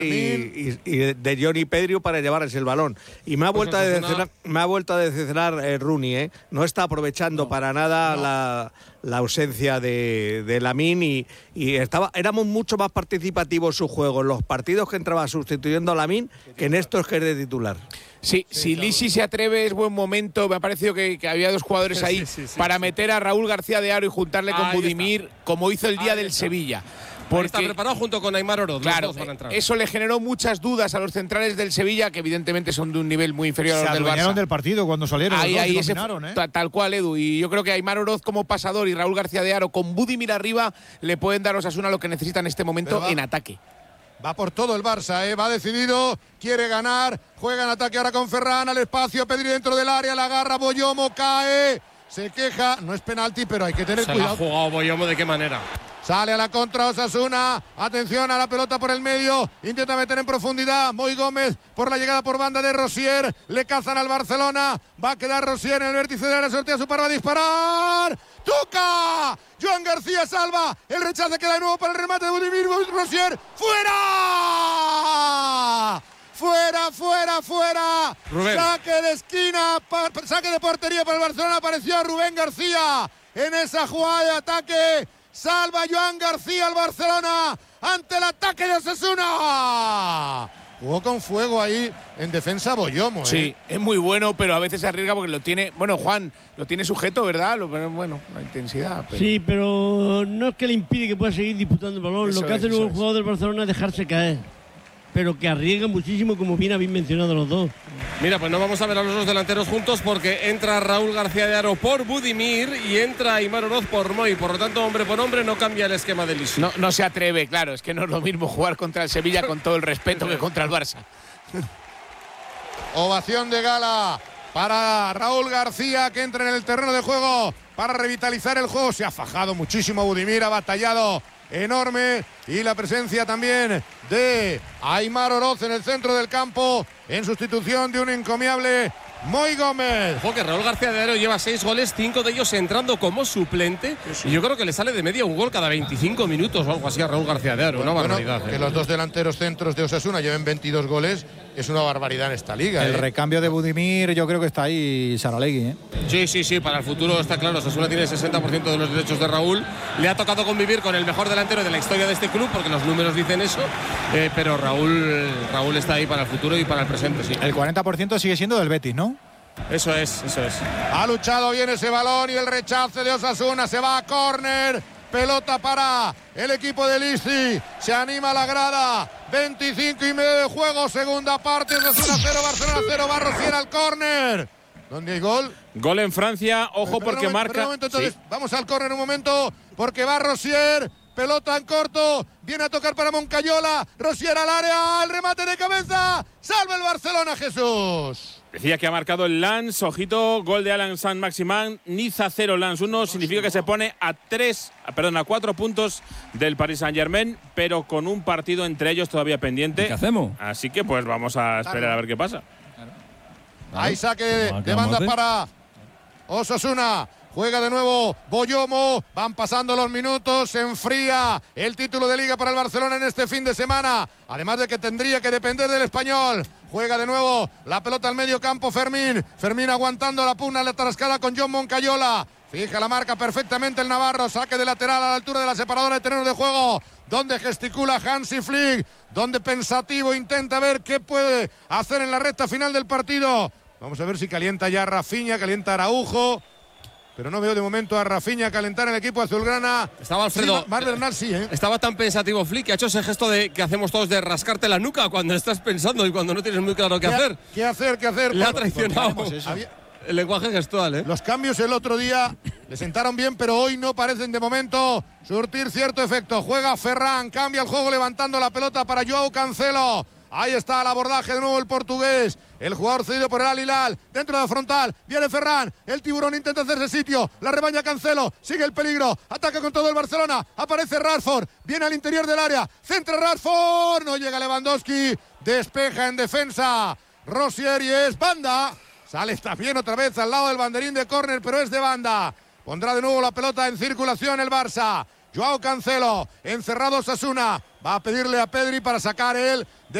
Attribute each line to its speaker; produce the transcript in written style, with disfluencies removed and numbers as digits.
Speaker 1: y de Johnny Pedro para llevarles el balón. Y me ha vuelto a decepcionar Rooney, ¿eh? No está aprovechando para nada la ausencia de Lamine y éramos mucho más participativos en su juego en los partidos que entraba sustituyendo a Lamine que en estos que es de titular.
Speaker 2: Sí, si Lisi se atreve es buen momento. Me ha parecido que había dos jugadores ahí para meter a Raúl García de Aro y juntarle con Budimir, como hizo el día del Sevilla.
Speaker 3: Porque está preparado junto con Aimar Oroz.
Speaker 2: Claro, eso le generó muchas dudas a los centrales del Sevilla, que evidentemente son de un nivel muy inferior a los del Barça.
Speaker 4: Del partido cuando salieron.
Speaker 2: Ahí tal cual, Edu. Y yo creo que Aimar Oroz como pasador y Raúl García de Aro con Budimir arriba le pueden dar a Osasuna lo que necesita en este momento en ataque.
Speaker 5: Va por todo el Barça, va decidido, quiere ganar, juega en ataque ahora con Ferran, al espacio, Pedri dentro del área, la agarra Boyomo, cae, se queja, no es penalti, pero hay que tener cuidado.
Speaker 3: ¿Se la ha jugado Boyomo de qué manera?
Speaker 5: Sale a la contra Osasuna, atención a la pelota por el medio, intenta meter en profundidad Moi Gómez por la llegada por banda de Rosier, le cazan al Barcelona, va a quedar Rosier en el vértice de la sortea, su par va a disparar, ¡toca! Joan García salva, el rechace queda de nuevo para el remate de Budimir, Rosier, ¡fuera! ¡Fuera!
Speaker 3: Rubén.
Speaker 5: Saque de esquina, saque de portería para el Barcelona, apareció Rubén García en esa jugada de ataque. Salva Joan García al Barcelona ante el ataque de Osasuna. Jugó con fuego ahí en defensa Boyomo.
Speaker 2: Sí, es muy bueno, pero a veces se arriesga porque lo tiene. Bueno, Juan, lo tiene sujeto, ¿verdad? Bueno, la intensidad.
Speaker 6: Pero... Sí, pero no es que le impide que pueda seguir disputando el balón. Lo que hace luego el jugador del Barcelona es dejarse caer. Pero que arriesga muchísimo, como bien habéis mencionado los dos.
Speaker 3: Mira, pues no vamos a ver a los dos delanteros juntos porque entra Raúl García de Aro por Budimir y entra Aimar Oroz por Moi. Por lo tanto, hombre por hombre no cambia el esquema de Lisi.
Speaker 2: No se atreve, claro. Es que no es lo mismo jugar contra el Sevilla con todo el respeto que contra el Barça.
Speaker 5: Ovación de gala para Raúl García, que entra en el terreno de juego para revitalizar el juego. Se ha fajado muchísimo Budimir, ha batallado enorme, y la presencia también de Aimar Oroz en el centro del campo en sustitución de un encomiable Moi Gómez.
Speaker 3: Ojo que Raúl García de Aro lleva 6 goles, 5 de ellos entrando como suplente, y yo creo que le sale de media un gol cada 25 minutos o algo así a Raúl García de Aro. Una barbaridad.
Speaker 5: Que los dos delanteros centros de Osasuna lleven 22 goles es una barbaridad en esta liga.
Speaker 4: El recambio de Budimir yo creo que está ahí Saralegui.
Speaker 3: Sí, para el futuro está claro. Osasuna tiene el 60% de los derechos de Raúl. Le ha tocado convivir con el mejor delantero de la historia de este club, porque los números dicen eso, pero Raúl está ahí para el futuro y para el presente, sí.
Speaker 4: El 40% sigue siendo del Betis, ¿no?
Speaker 3: Eso es.
Speaker 5: Ha luchado bien ese balón y el rechace de Osasuna, se va a córner. Pelota para el equipo de Lisi. Se anima la grada. 25 y medio de juego. Segunda parte. Osasuna 0, Barcelona 0. Va Rosier al córner. ¿Dónde hay gol?
Speaker 7: Gol en Francia. Ojo porque marca.
Speaker 5: Entonces, vamos al córner un momento. Porque va Rosier. Pelota en corto. Viene a tocar para Moncayola. Rosier al área. El remate de cabeza. Salva el Barcelona, Jesús.
Speaker 7: Decía que ha marcado el Lens, ojito, gol de Alan Saint-Maximin, Niza 0, Lens 1, significa que se pone a 4 puntos del Paris Saint-Germain, pero con un partido entre ellos todavía pendiente.
Speaker 8: ¿Qué hacemos?
Speaker 7: Así que pues vamos a esperar a ver qué pasa.
Speaker 5: Hay saque de banda para Osasuna. Juega de nuevo Boyomo, van pasando los minutos, se enfría el título de Liga para el Barcelona en este fin de semana, además de que tendría que depender del Español. Juega de nuevo la pelota al medio campo Fermín aguantando la pugna, la trascada con John Moncayola. Fija la marca perfectamente el navarro, saque de lateral a la altura de la separadora de terreno de juego, donde gesticula Hansi Flick, donde pensativo intenta ver qué puede hacer en la recta final del partido. Vamos a ver si calienta ya Rafinha, calienta Araujo. Pero no veo de momento a Rafinha calentar el equipo azulgrana.
Speaker 3: Estaba Alfredo.
Speaker 5: Sí, Mar Bernal sí, ¿eh?
Speaker 3: Estaba tan pensativo Flick que ha hecho ese gesto que hacemos todos de rascarte la nuca cuando estás pensando y cuando no tienes muy claro qué hacer.
Speaker 5: ¿Qué hacer?
Speaker 3: Le ha traicionado el lenguaje gestual, ¿eh?
Speaker 5: Los cambios el otro día le sentaron bien, pero hoy no parecen de momento surtir cierto efecto. Juega Ferran, cambia el juego levantando la pelota para Joao Cancelo. Ahí está el abordaje de nuevo el portugués. El jugador cedido por el Al Hilal. Dentro de la frontal. Viene Ferran. El tiburón intenta hacerse sitio. La rebaña Cancelo. Sigue el peligro. Ataca con todo el Barcelona. Aparece Rashford. Viene al interior del área. Centra Rashford. No llega Lewandowski. Despeja en defensa Rosier y es banda. Sale también otra vez al lado del banderín de córner, pero es de banda. Pondrá de nuevo la pelota en circulación el Barça. Joao Cancelo, encerrado Osasuna, va a pedirle a Pedri para sacar él